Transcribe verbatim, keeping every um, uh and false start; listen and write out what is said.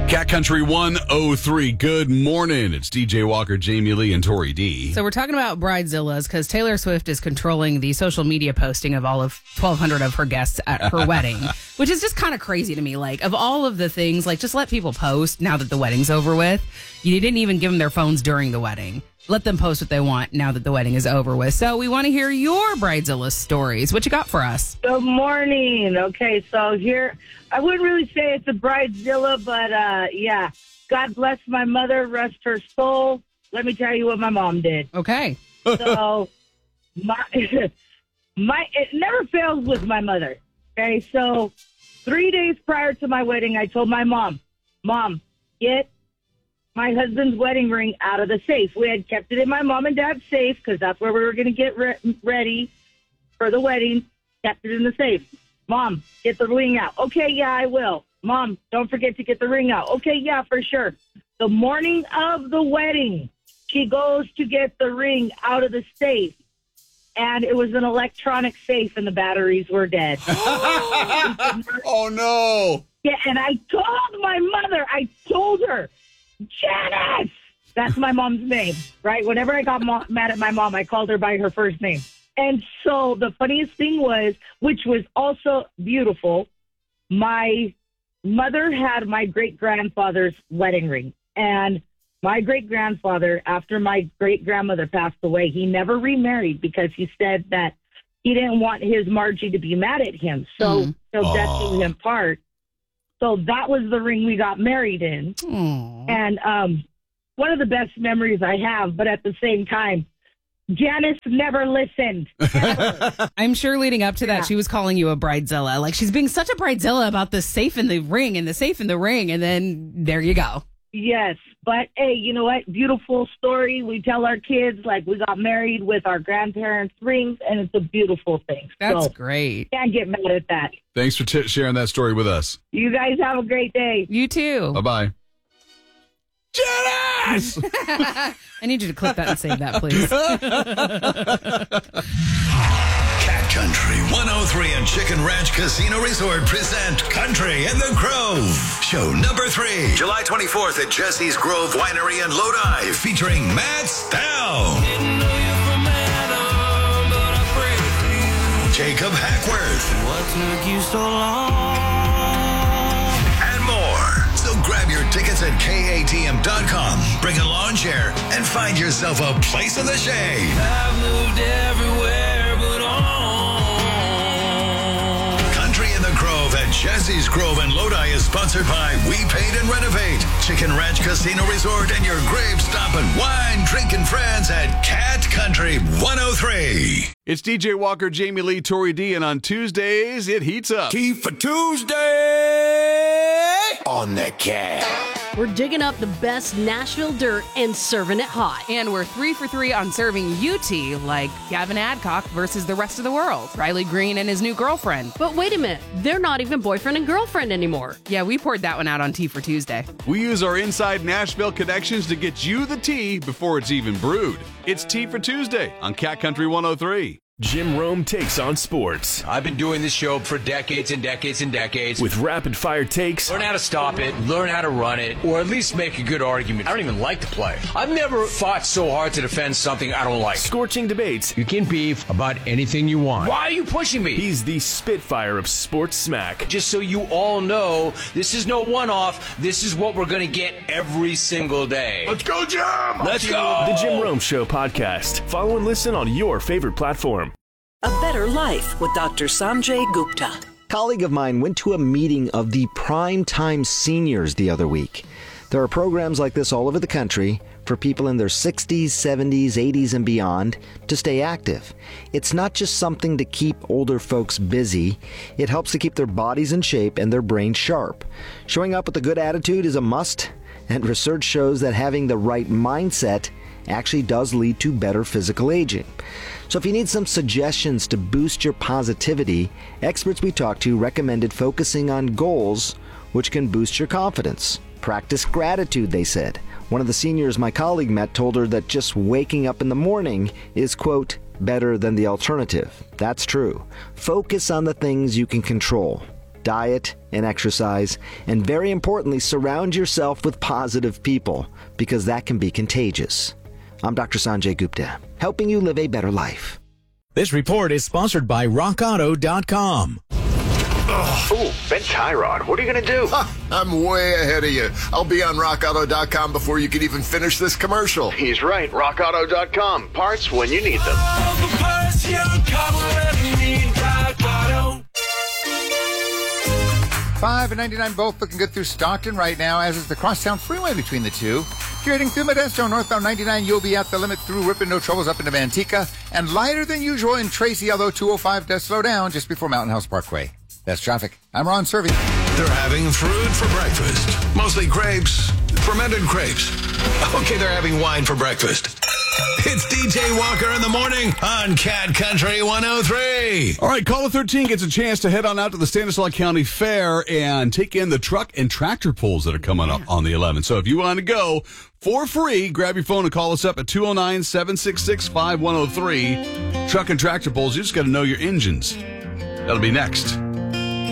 Cat Country one oh three. Good morning. It's D J Walker, Jamie Lee, and Tori D. So we're talking about bridezillas because Taylor Swift is controlling the social media posting of all of twelve hundred of her guests at her wedding, which is just kind of crazy to me. Like, of all of the things, like, just let people post now that the wedding's over with. You didn't even give them their phones during the wedding. Let them post what they want now that the wedding is over with. So we want to hear your bridezilla stories. What you got for us? Good morning. Okay, so here, I wouldn't really say it's a bridezilla, but uh, yeah, God bless my mother, rest her soul. Let me tell you what my mom did. Okay. So my, my it never fails with my mother. Okay, so three days prior to my wedding, I told my mom, Mom, get my husband's wedding ring out of the safe. We had kept it in my mom and dad's safe because that's where we were going to get re- ready for the wedding. Kept it in the safe. Mom, get the ring out. Okay, yeah, I will. Mom, don't forget to get the ring out. Okay, yeah, for sure. The morning of the wedding, she goes to get the ring out of the safe, and it was an electronic safe, and the batteries were dead. Oh, no. Yeah, and I told my mother, I told her, Janice! That's my mom's name, right? Whenever I got mo- mad at my mom, I called her by her first name. And so the funniest thing was, which was also beautiful, my mother had my great-grandfather's wedding ring. And my great-grandfather, after my great-grandmother passed away, he never remarried because he said that he didn't want his Margie to be mad at him. So Mm. till death do him part. So that was the ring we got married in. Aww. And um, one of the best memories I have, but at the same time, Janice never listened. Never. I'm sure leading up to that, Yeah. she was calling you a bridezilla. Like, she's being such a bridezilla about the safe in the ring and the safe in the ring. And then there you go. Yes. But, hey, you know what? Beautiful story. We tell our kids, like, we got married with our grandparents' rings, and it's a beautiful thing. That's so, great. Can't get mad at that. Thanks for t- sharing that story with us. You guys have a great day. You too. Bye-bye. Janice! I need you to clip that and save that, please. Cat Country one oh three and Chicken Ranch Casino Resort present Country in the Grove. Show number three, July twenty-fourth at Jesse's Grove Winery in Lodi, featuring Matt Stone, Jacob Hackworth, What took you so long? and more. So grab your tickets at K A T M dot com, bring a lawn chair, and find yourself a place in the shade. I've moved everywhere but home. Country in the Grove at Jesse's Grove in Lodi is sponsored by We Paint and Renovate, Chicken Ranch Casino Resort, and your grave stop and wine drinking friends at Cat Country one oh three. It's D J Walker, Jamie Lee, Tori D, and on Tuesdays, it heats up. Key for Tuesday on the Cat. We're digging up the best Nashville dirt and serving it hot. And we're three for three on serving U T, like Gavin Adcock versus the rest of the world. Riley Green and his new girlfriend. But wait a minute, they're not even boyfriend and girlfriend anymore. Yeah, we poured that one out on Tea for Tuesday. We use our inside Nashville connections to get you the tea before it's even brewed. It's Tea for Tuesday on Cat Country one oh three. Jim Rome takes on sports I've been doing this show for decades and decades and decades. with rapid-fire takes, Learn how to stop it, learn how to run it, or at least make a good argument. I don't even like the play. I've never fought so hard to defend something I don't like. scorching debates. You can beef about anything you want. Why are you pushing me? He's the Spitfire of sports smack. Just so you all know, this is no one-off. This is what we're going to get every single day. Let's go, Jim! Let's go! The Jim Rome Show podcast. Follow and listen on your favorite platform. A Better Life with Doctor Sanjay Gupta. A colleague of mine went to a meeting of the Prime Time Seniors the other week. There are programs like this all over the country for people in their sixties, seventies, eighties, and beyond to stay active. It's not just something to keep older folks busy. It helps to keep their bodies in shape and their brains sharp. Showing up with a good attitude is a must, and research shows that having the right mindset actually does lead to better physical aging. So if you need some suggestions to boost your positivity, experts we talked to recommended focusing on goals which can boost your confidence. Practice gratitude, they said. One of the seniors my colleague met told her that just waking up in the morning is, quote, better than the alternative. That's true. Focus on the things you can control. diet and exercise, and very importantly, surround yourself with positive people, because that can be contagious. I'm Doctor Sanjay Gupta, helping you live a better life. This report is sponsored by rock auto dot com. Oh, Ben Tyrod, what are you going to do? Ha, I'm way ahead of you. I'll be on rock auto dot com before you can even finish this commercial. He's right, rock auto dot com. Parts when you need them. five and ninety-nine both looking good through Stockton right now, as is the Crosstown Freeway between the two. If you're heading through Modesto, northbound ninety-nine, you'll be at the limit through Ripon, no troubles up into Manteca. And lighter than usual in Tracy, although two oh five does slow down just before Mountain House Parkway. That's traffic. I'm Ron Servey. They're having fruit for breakfast. Mostly grapes, fermented grapes. Okay, they're having wine for breakfast. It's D J Walker in the morning on Cat Country one oh three. All right, caller thirteen gets a chance to head on out to the Stanislaus County Fair and take in the truck and tractor pulls that are coming up on the eleventh. So if you want to go for free, grab your phone and call us up at two oh nine, seven six six, five one oh three. Truck and tractor pulls, you just got to know your engines. That'll be next.